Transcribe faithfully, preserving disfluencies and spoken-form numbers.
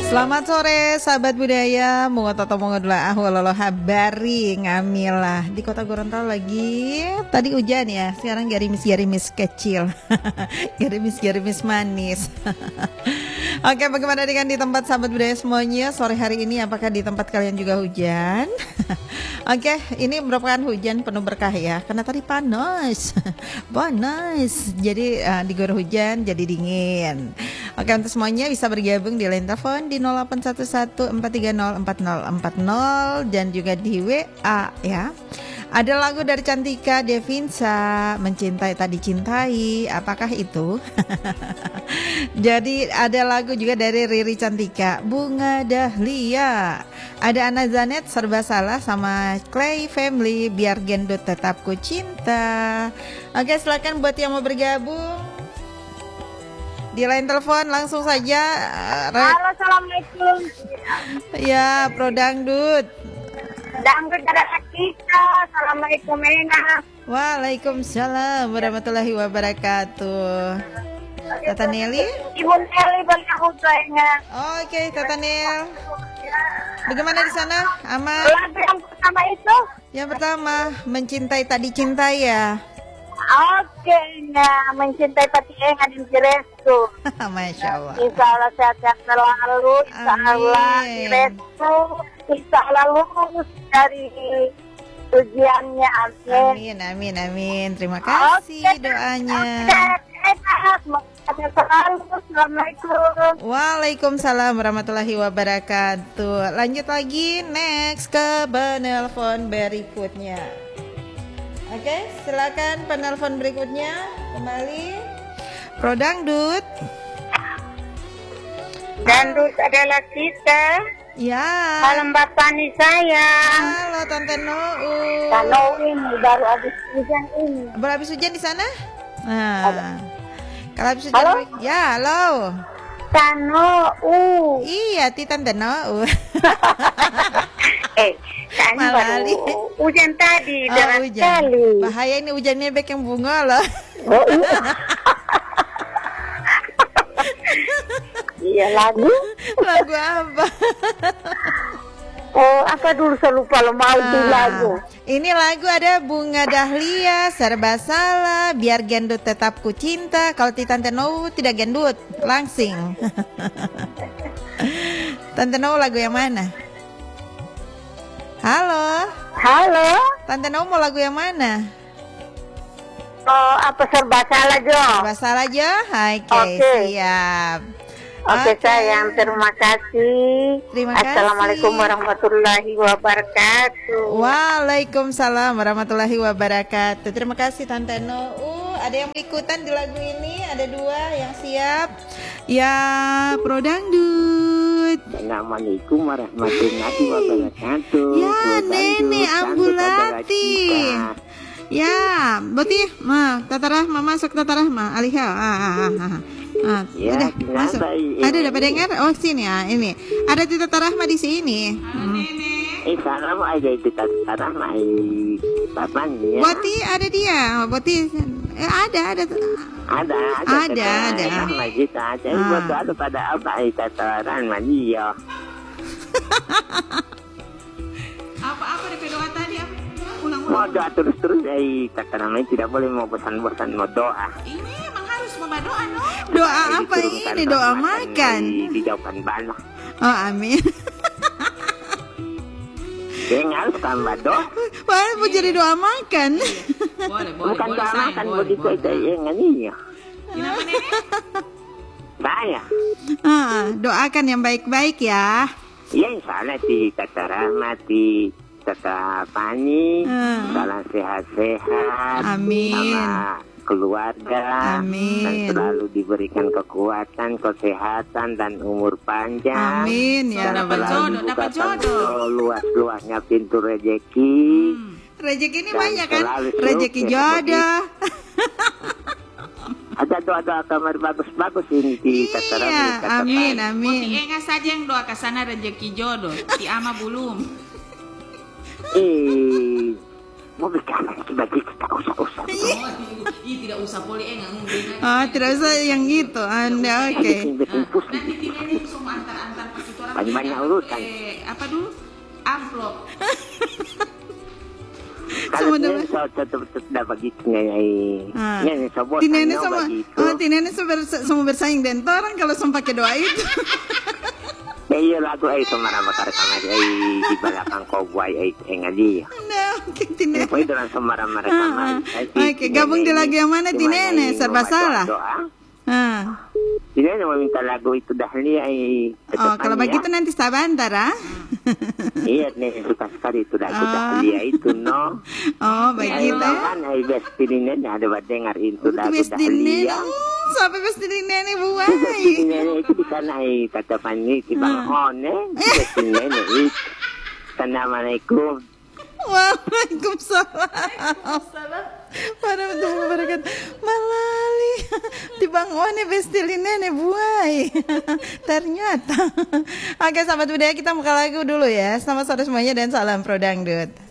Selamat sore sahabat budaya, mungo toto mungo dula ahwalolo habari ngamilah. Di kota Gorontalo lagi tadi hujan ya, sekarang gerimis-gerimis kecil. Gerimis-gerimis manis. Oke, bagaimana dengan di tempat sahabat budaya semuanya sore hari ini, apakah di tempat kalian juga hujan? Oke, ini merupakan hujan penuh berkah ya, karena tadi panas. Panas. Jadi uh, diguyur hujan jadi dingin. Oke, untuk semuanya bisa bergabung di line telepon di nol delapan satu satu empat tiga nol empat nol empat nol dan juga di W A ya. Ada lagu dari Cantika Devinsa, Mencintai Tak Dicintai. Apakah itu? Jadi ada lagu juga dari Riri Cantika, Bunga Dahlia. Ada Ana Zanet, Serba Salah, sama Clay Family, Biar Gendut Tetap Ku Cinta. Oke, silakan buat yang mau bergabung di line telepon langsung saja. Halo, assalamualaikum. Ya, Pro Dangdut. Dangdut ada kita. Assalamualaikum Ena. Waalaikumsalam warahmatullahi wabarakatuh. Tata Nelly. Ibu Nelly balik aku sayangnya. Oke, Tata Nel. Bagaimana di sana? Aman? Lagu yang pertama itu? Yang pertama, Mencintai Tak Dicintai ya. Oke, nah, Mencintai Pati Enga dan Cirestu. Masya Allah. Insya Allah sehat-sehat selalu. Insya Allah Cirestu. Insya Allah lulus dari ujiannya. Amin. Amin, amin, amin. Terima kasih Oke, doanya. Oke, selalu. Assalamualaikum. Waalaikumsalam warahmatullahi wabarakatuh. Lanjut lagi, next ke penelpon berikutnya. Oke, silakan penelpon berikutnya kembali. Pro Dangdut. Dangdut adalah kita. Ya. Halo Mbak Pani saya. Halo Tante Nuu. Kalau ini baru habis hujan ini. Baru habis hujan di sana? Nah. Kalau habis hujan. Halo? Ya, halo. Tano u. Iya, ti Tante Nuu. eh, kan Malali. baru hujan tadi, Oh, deras hujan. sekali. Bahaya ini hujannya bek yang bunga loh. Oh, iya. Iya lagu. Lagu apa? Oh, apa dulu saya lupa lo mau itu Nah, lagu. ini lagu ada Bunga Dahlia, Serba Salah, Biar Gendut Tetap Ku Cinta. Kalau ti Tante Nou tidak gendut, langsing. Tante Nou lagu yang mana? Halo, Halo. Tante Nou mau lagu yang mana? Oh, apa serba salah Jo? Serba Salah aja. Oke, Oke. siap. Oke Oke. sayang, terima kasih. Terima kasih. Assalamualaikum warahmatullahi wabarakatuh. Waalaikumsalam warahmatullahi wabarakatuh. Terima kasih Tante Nou. Ada yang ikutan di lagu ini? Ada dua yang siap. Ya, Pro Dangdut. Assalamualaikum warahmatullahi wabarakatuh. Ya, Nenek Ambulati. Ya, Boti, ma, Tata Rahma masuk Tata Rahma. Aliha. Ah, ah, ah, ah. Ah, Ya, udah kenapa masuk. ini? Ada dapat dengar? Oh, sini ya, ini. Ada Tita Tata Rahma di sini. Hmm. Eh, salam aja itu kata mai papan ya. Boti ada dia. Boti eh, ada, ada. Ada, ada. Ada, ada. Rahma kita ada. Ah. Buat ada pada apa itu kata Rahma dia. Apa-apa D P doa tadi? Apa? Mau Ulang-ulang. doa terus-terus eh kata Rahma tidak boleh mau bosan-bosan mau doa. Ini emang harus membaca doa, no? Doa apa Diturunkan ini? Doa rahmatan, makan. di- Dijauhkan bala. Oh, amin. Yang harus tambah doa. Wah, mau jadi doa makan. Boleh, boleh, Bukan boleh doa sayang, makan boleh, begitu boleh. itu yang ini. Kenapa nenek? Saya. Ah, doakan yang baik-baik ya. Ya insya Allah di kata Rahmat di kata Pani Hmm. salam sehat-sehat Amin. sama keluarga Amin. dan selalu diberikan kekuatan, kesehatan dan umur panjang. Amin ya Dan Rabbal Dapat selalu jodoh, dapat dibukakan jodoh. luas-luasnya pintu rezeki. Hmm. Rezeki ini Dan banyak kan? selalu Rezeki sukses jodoh. Ada doa-doa kamar bagus-bagus ini di kata Iya, Rahmat, kata amin, Pani. amin. Ti Enga saja yang doa ke sana rezeki jodoh. Ti Ama belum. Eh, mau bicara sebagai tak usah-usah. Ih, tidak usah poli Enga ngundang. Oh, tidak usah yang gitu. Anda oke. Bikin-bikin pusing. Nanti ti nenek semua antar-antar pas itu banyak urusan. Eh, apa dulu? Amplop. Kalau Sama dia dengan- so tetap tetap begitu nyai. Ah. Nyai so Ti nenek bosan sama begitu. oh, ti nenek sama, bersa- sama bersaing dan orang kalau sama pakai doa itu. Ya iya lagu ay sumara makar kamar ay di belakang cowboy ay engali. Nah, oke ti nenek. Pwede lang sumara mara Ah, kamar. ah. Oke, gabung di lagu yang mana, Ti Nenek? Serba salah. Ah. Ti Nenek meminta lagu itu dahlia ay. Oh, kalau begitu nanti sabantar ah. Iya Nenek suka sekali itu lagu Ah. dahlia itu no. Oh, Ay begitu. kan ay best Ti Nenek ada buat dengar itu Itu lagu best di nenek. dahlia. Hmm, sampai best di nenek Ti buai. Nenek itu di sana ay tatapan ni ti Bang One. Best Ti Nenek itu. Assalamualaikum. Waalaikumsalam. Warahmatullahi wabarakatuh. Malali. Tibang one bestilin nenek buai. Ternyata. Oke sahabat budaya, kita buka lagu dulu ya. Selamat sore semuanya dan salam pro dangdut.